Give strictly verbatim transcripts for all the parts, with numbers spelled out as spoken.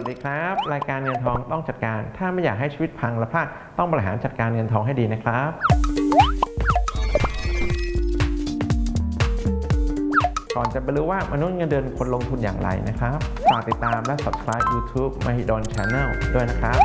ดีครับรายการเงินทองต้องจัดการถ้าไม่อยากให้ชีวิตพังและพลาดต้องบริหารจัดการเงินทองให้ดีนะครับก่อนจะไปรู้ว่ามนุษย์เงินเดือนคนลงทุนอย่างไรนะครับฝากติดตามและ Subscribe YouTube Mahidol Channel ด้วยนะครับ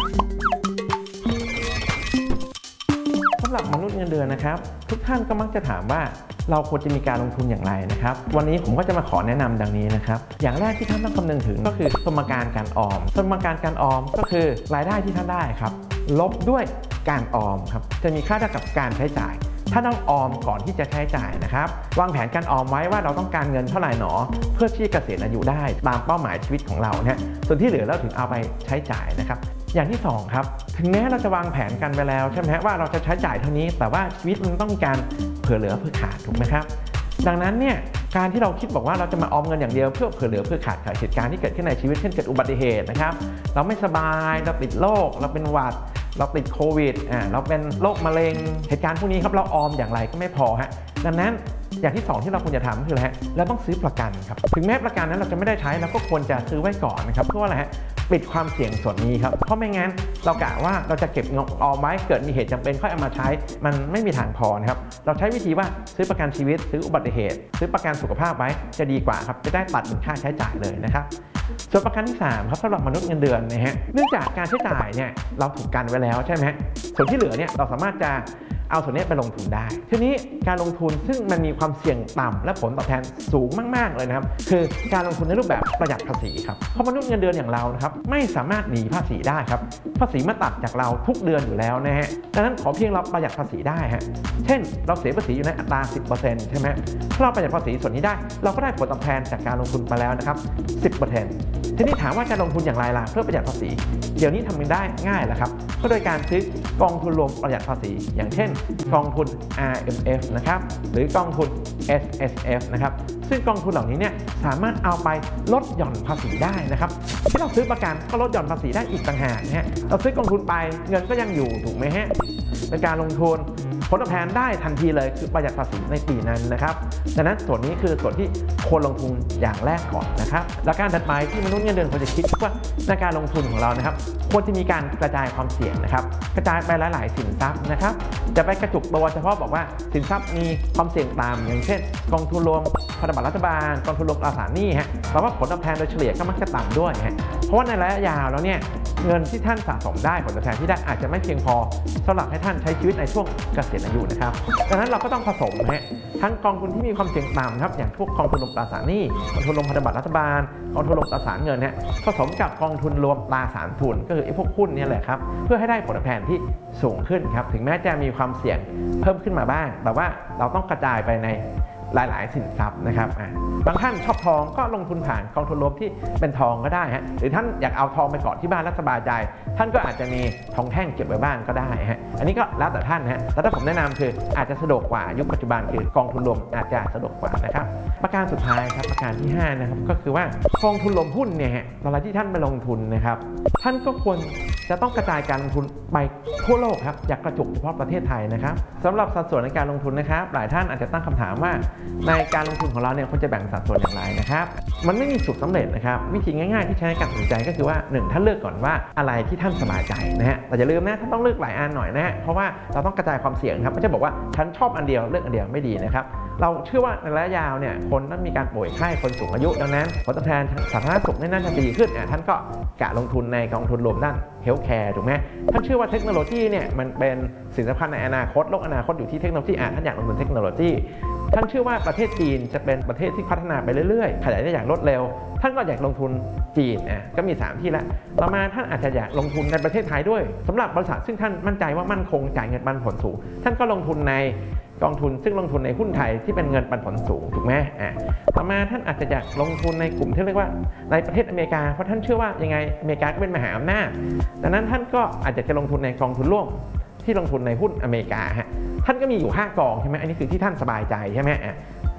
สำหรับมนุษย์เงินเดือนนะครับทุกท่านก็มักจะถามว่าเราควรจะมีการลงทุนอย่างไรนะครับวันนี้ผมก็จะมาขอแนะนำดังนี้นะครับอย่างแรกที่ท่านต้องคำนึงถึงก็คือสมการการออมสมการการออมก็คือรายได้ที่ท่านได้ครับลบด้วยการออมครับจะมีค่าเท่ากับการใช้จ่ายถ้าต้องออมก่อนที่จะใช้จ่ายนะครับวางแผนการออมไว้ว่าเราต้องการเงินเท่าไหร่หนอเพื่อที่เกษียณอายุได้ตามเป้าหมายชีวิตของเราเนี่ยส่วนที่เหลือเราถึงเอาไปใช้จ่ายนะครับอย่างที่สองครับถึงแม้เราจะวางแผนกันไปแล้วใช่ไหมว่าเราจะใช้จ่ายเท่านี้แต่ว่าชีวิตมันต้องการเผื่อเหลือเผื่อขาดถูกไหมครับดังนั้นเนี่ยการที่เราคิดบอกว่าเราจะมาออมเงินอย่างเดียวเพื่อเผื่อเหลือเผื่อขาดกับเหตุการณ์ที่เกิดขึ้นในชีวิตเช่นเกิดอุบัติเหตุนะครับเราไม่สบายเราติดโรคเราเป็นหวัดเราติดโควิดอ่าเราเป็นโรคมะเร็งเหตุการณ์พวกนี้ครับเราออมอย่างไรก็ไม่พอฮะดังนั้นอย่างที่สองที่เราควรจะทำคืออะไรฮะเราต้องซื้อประกันครับถึงแม้ประกันนั้นเราจะไม่ได้ใช้เราก็ควรจะซื้อไว้ก่อนนะครับเพื่ออะไรฮะปิดความเสี่ยงส่วนนี้ครับเพราะไม่งั้นเรากะว่าเราจะเก็บเงินออมไว้เกิดมีเหตุจำเป็นค่อยเอามาใช้มันไม่มีทางพอนะครับเราใช้วิธีว่าซื้อประกันชีวิตซื้ออุบัติเหตุซื้อประกันสุขภาพไว้จะดีกว่าครับจะได้ตัดเป็นค่าใช้จ่ายเลยนะครับส่วนประกันที่สามครับสำหรับมนุษย์เงินเดือนนะฮะเนื่องจากการใช้จ่ายเนี่ยเราถูกกันไว้แล้วใช่ไหมส่วนที่เหลือเนี่ยเราสามารถจะเอาส่วนนี้ไปลงทุนได้ทีนี้การลงทุนซึ่งมันมีความเสี่ยงต่ำและผลตอบแทนสูงมากๆเลยนะครับคือการลงทุนในรูปแบบประหยัดภาษีครับเพราะมนุษย์เงินเดือนอย่างเรานะครับไม่สามารถหนีภาษีได้ครับภาษีมาตัดจากเราทุกเดือนอยู่แล้วนะฮะดังนั้นขอเพียงเราประหยัดภาษีได้ฮะเช่นเราเสียภาษีอยู่ในอัตรา สิบเปอร์เซ็นต์ ใช่ไหมถ้าเราประหยัดภาษีส่วนนี้ได้เราก็ได้ผลตอบแทนจากการลงทุนไปแล้วนะครับ สิบเปอร์เซ็นต์ ทีนี้ถามว่าจะลงทุนอย่างไรล่ะเพื่อประหยัดภาษีเดี๋ยวนี้ทำมันได้ง่ายแล้วครับก็โดยการซื้อกองทุนรวมประหยัดภาษีอย่างเช่นกองทุน อาร์ เอ็ม เอฟ นะครับหรือกองทุน เอส เอส เอฟ นะครับซึ่งกองทุนเหล่านี้เนี่ยสามารถเอาไปลดหย่อนภาษีได้นะครับที่เราซื้อประกันก็ลดหย่อนภาษีได้อีกต่างหากนะฮะเราซื้อกองทุนไปเงินก็ยังอยู่ถูกไหมฮะในการลงทุนผลตอบแทนได้ทันทีเลยคือประหยัดภาษีในปีนั้นนะครับดังนั้นส่วนนี้คือส่วนที่ควรลงทุนอย่างแรกก่อนนะครับและการถัดไปที่มนุษย์เงินเดือนควรจะคิดว่าในการลงทุนของเรานะครับควรจะมีการกระจายความเสี่ยงนะครับกระจายไปหลายๆสินทรัพย์นะครับจะไปกระจุกตัวเฉพาะบอกว่าสินทรัพย์มีความเสี่ยงต่ำอย่างเช่นกองทุนรวมพันธบัตรรัฐบาลกองทุนรวมตราสารหนี้ฮะแต่ว่าผลตอบแทนโดยเฉลี่ยก็มักจะต่ำด้วยฮะเพราะว่าในระยะยาวแล้วเนี่ยเงินที่ท่านสะสมได้ผลตอบแทนที่ได้อาจจะไม่เพียงพอสำหรับให้ท่านใช้ชีวิตในช่วงเกษียณอายุนะครับดังนั้นเราก็ต้องผสมฮะทั้งกองทุนที่มีความเสี่ยงต่ำครับอย่างพวกกองทุนรวมตราสารหนี้กองทุนรวมพันธบัตรรัฐบาลกองทุนรวมตราสารเงินเนี่ยผสมกับกองทุนรวมตราสารทุนก็คือไอ้พวกหุ้นนี่แหละครับเพื่อให้ได้ผลตอบแทนที่สูงขึ้นครับถึงแม้จะมีความเสี่ยงเพิ่มขึ้นมาบ้างแต่ว่าเราต้องกระจายไปในหลายๆสินทรัพย์นะครับบางท่านชอบทองก็ลงทุนผ่านกองทุนรวมที่เป็นทองก็ได้ฮะหรือท่านอยากเอาทองไปเกาะที่บ้านและสบายใจท่านก็อาจจะมีทองแท่งเก็บไว้บ้างก็ได้ฮะอันนี้ก็แล้วแต่ท่านฮะแต่ถ้าผมแนะนำคืออาจจะสะดวกกว่ายุคปัจจุบันคือกองทุนรวมอาจจะสะดวกกว่านะครับประการสุดท้ายครับประการที่ห้านะครับก็คือว่ากองทุนรวมหุ้นเนี่ยฮะเวลาที่ท่านไปลงทุนนะครับท่านก็ควรจะต้องกระจายการลงทุนไปทั่วโลกครับอย่ากระจุกเฉพาะประเทศไทยนะครับสำหรับสัดส่วนในการลงทุนนะครับหลายท่านอาจจะตั้งคำถามว่าในการลงทุนของเราเนี่ยควรจะแบ่งสัดส่วนอย่างไรนะครับมันไม่มีสูตรสำเร็จนะครับวิธีง่ายๆที่ใช้ในการตัดสินใจก็คือว่าหนึ่งท่านเลือกก่อนว่าอะไรที่ท่านสบายใจนะฮะแต่อย่าลืมนะท่านต้องเลือกหลายอันหน่อยนะฮะเพราะว่าเราต้องกระจายความเสี่ยงครับไม่ใช่บอกว่าฉันชอบอันเดียวเลือกอันเดียวไม่ดีนะครับเราเชื่อว่าในระยะยาวเนี่ยคนต้องมีการป่วยไข้คนสูงอายุดังนั้นผลตอบแทนสาธารณสุขน่าจะดีขึ้นท่านก็กะลงทุนในกองทุนรวมด้านเฮลท์แคร์ถูกไหมท่านเชื่อว่าเทคโนโลยีเนี่ยมันเป็นสิ่งสำคัญในอนาคตโลกอนาคตอยู่ที่เทคโนโลยีอ่ะท่านอยากลงทุนเทคโนโลยีท่านเชื่อว่าประเทศจีนจะเป็นประเทศที่พัฒนาไปเรื่อยๆขยายได้อย่างรวดเร็วท่านก็อยากลงทุนจีนอ่ะก็มีสามที่แล้วต่อมาท่านอาจจะอยากลงทุนในประเทศไทยด้วยสำหรับบริษัทซึ่งท่านมั่นใจว่ามั่นคงจ่ายเงินปันผลสูงท่านก็ลงทุนในกองทุนซึ่งลงทุนในหุ้นไทยที่เป็นเงินปันผลสูงถูกไหมอ่ะต่อมาท่านอาจจะอยากลงทุนในกลุ่มที่เรียกว่าในประเทศอเมริกาเพราะท่านเชื่อว่ายังไงอเมริกาก็เป็นมหาอำนาจดังนั้นท่านก็อาจจะจะลงทุนในกองทุนร่วมที่ลงทุนในหุ้นอเมริกาฮะท่านก็มีอยู่ห้ากองใช่ไหมอันนี้คือที่ท่านสบายใจใช่ไหมอ่ะ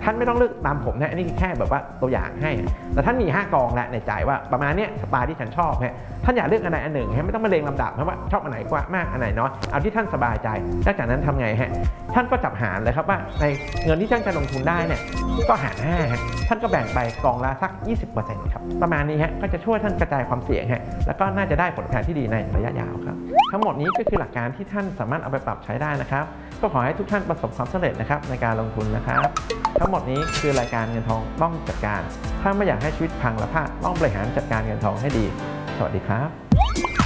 ท่านไม่ต้องเลือกตามผมนะอันนี้แค่แบบว่าตัวอย่างให้แต่ท่านมีห้ากองแล้วในใจว่าประมาณนี้สไตล์ที่ฉันชอบฮะท่านอยากเลือกอันไหนอันหนึ่งฮะไม่ต้องมาเรียงลำดับนะว่าชอบอันไหนกว่ามากอันไหนน้อยเอาที่ท่านสบายใจจากนั้นทำไงฮะท่านก็จับหารเลยครับว่าในเงินที่ท่านจะลงทุนได้เนี่ยก็หารห้าฮะท่านก็แบ่งไปกองละสัก ยี่สิบเปอร์เซ็นต์ ครับประมาณนี้ฮะก็จะช่วยท่านกระจายความเสี่ยงฮะแล้วก็น่าจะได้ผลตอบแทนที่ดีในระยะยาวครับทั้งหมดนี้ก็คือหลักการที่ท่านสามารถเอาไปปรับใช้ได้นะครับก็ขอให้ทุกท่านประสบความสำเร็จนะครับในการลงทุนนะครับทั้งหมดนี้คือรายการเงินทองต้องจัดการถ้าไม่อยากให้ชีวิตพังและพลาดต้องบริหารจัดการเงินทองให้ดีสวัสดีครับ